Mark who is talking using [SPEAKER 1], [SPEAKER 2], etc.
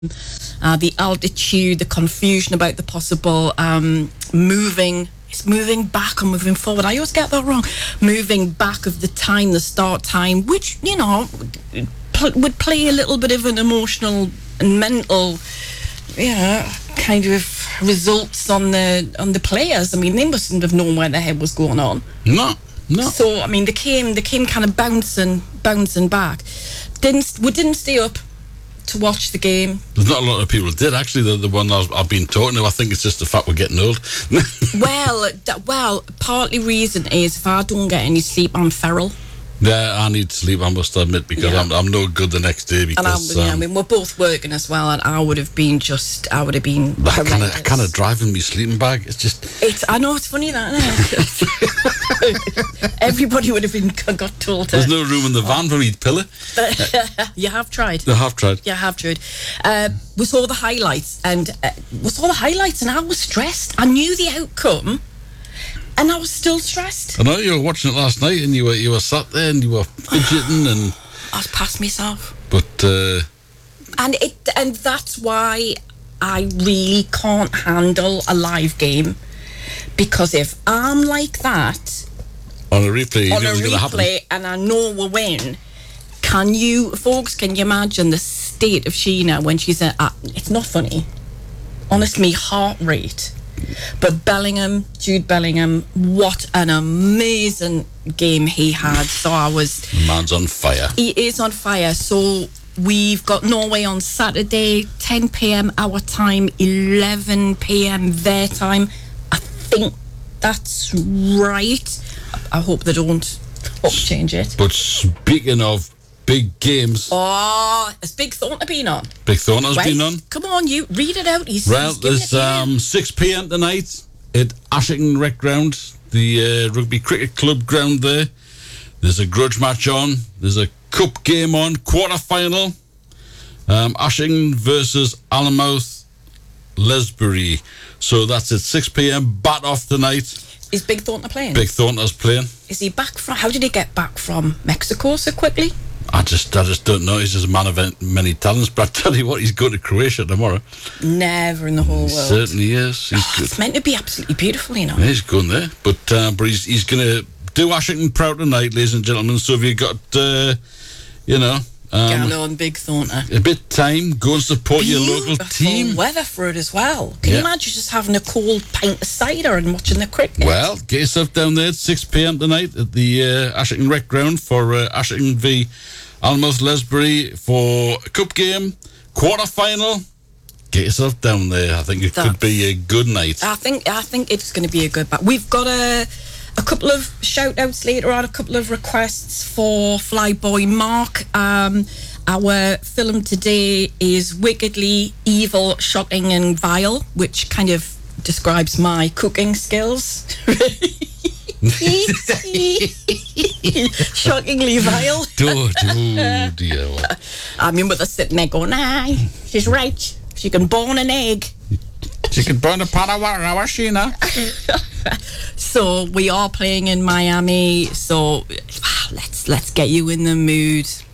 [SPEAKER 1] the altitude, the confusion about the possible moving. It's moving back or moving forward. I always get that wrong. Moving back of the time, the start time, which, you know, would play a little bit of an emotional and mental, kind of results on the players. I mean, they mustn't have known where their head was going on.
[SPEAKER 2] No.
[SPEAKER 1] So, I mean, they came kind of bouncing back. We didn't stay up to watch the game.
[SPEAKER 2] There's not a lot of people that did, actually. The one I've been talking to, I think it's just the fact we're getting old.
[SPEAKER 1] well, partly reason is if I don't get any sleep, I'm feral.
[SPEAKER 2] Yeah, I need sleep, I must admit, because I'm no good the next day. Because
[SPEAKER 1] I mean, we're both working as well, and I would have been
[SPEAKER 2] that kind of driving me sleeping bag.
[SPEAKER 1] I know, it's funny that, isn't it? Everybody would have got told.
[SPEAKER 2] There's no room in the van for me to pillow.
[SPEAKER 1] You have tried.
[SPEAKER 2] I have tried.
[SPEAKER 1] Yeah, I have tried. We saw the highlights, and I was stressed. I knew the outcome. And I was still stressed.
[SPEAKER 2] I know, you were watching it last night and you were sat there and you were fidgeting and...
[SPEAKER 1] I was past myself.
[SPEAKER 2] But...
[SPEAKER 1] And that's why I really can't handle a live game. Because if I'm like that...
[SPEAKER 2] On a replay,
[SPEAKER 1] and I know we'll win, can you imagine the state of Sheena when she's it's not funny. Honestly, heart rate... But Jude Bellingham, what an amazing game he had. So
[SPEAKER 2] The man's on fire.
[SPEAKER 1] He is on fire. So we've got Norway on Saturday, 10 p.m. our time, 11 p.m. their time. I think that's right. I hope they don't change it.
[SPEAKER 2] But speaking of big games...
[SPEAKER 1] Oh, has Big Thornton been on?
[SPEAKER 2] Big Thornton's been on.
[SPEAKER 1] Come on, you read it out.
[SPEAKER 2] There's 6 p.m. tonight at Ashington Rec Ground, the Rugby Cricket Club ground there. There's a grudge match on. There's a cup game on, quarter-final. Ashington versus Allenmouth Lesbury. So that's at 6 p.m. Bat off tonight.
[SPEAKER 1] Is Big Thornton playing?
[SPEAKER 2] Big Thornton's playing.
[SPEAKER 1] Is he back from... How did he get back from Mexico so quickly?
[SPEAKER 2] I just don't know. He's just a man of many talents. But I tell you what, he's going to Croatia tomorrow.
[SPEAKER 1] Never in the whole world.
[SPEAKER 2] Certainly is. He's good.
[SPEAKER 1] It's meant to be absolutely beautiful, you know.
[SPEAKER 2] Yeah, he's going there. But he's going to do Ashington proud tonight, ladies and gentlemen. So if you've got,
[SPEAKER 1] Get on, Big Thornton.
[SPEAKER 2] a bit time, go and support your local team.
[SPEAKER 1] Weather for it as well. Can you imagine just having a cold pint of cider and watching the cricket?
[SPEAKER 2] Well, get yourself down there at 6 p.m. tonight at the Ashington Rec Ground for Ashington v Allenmouth Lesbury for a cup game, quarter-final. Get yourself down there. I think it could be a good night. I think
[SPEAKER 1] it's going to be a good battle. We've got a couple of shout-outs later on, a couple of requests for Flyboy Mark. Our film today is Wickedly Evil, Shocking and Vile, which kind of describes my cooking skills. Shockingly vile.
[SPEAKER 2] Oh dear.
[SPEAKER 1] I remember they're sitting there going, aye, she's right. She can burn an egg.
[SPEAKER 2] She can burn a pot of water, Sheena.
[SPEAKER 1] So we are playing in Miami. So let's get you in the mood.